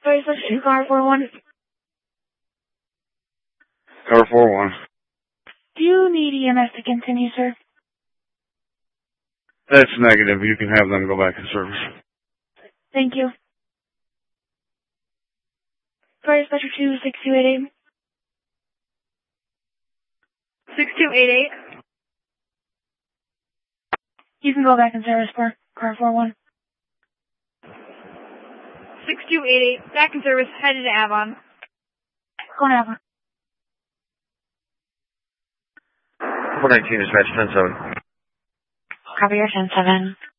Sorry, Station Car 41. Car 41. Do you need EMS to continue, sir? That's negative. You can have them go back in service. Thank you. Fire Dispatcher 2, 6288. 6288. You can go back in service for Car 41. 6288. Back in service. Headed to Avon. Going to Avon. 419 dispatch 10-7. Copy your 10-7.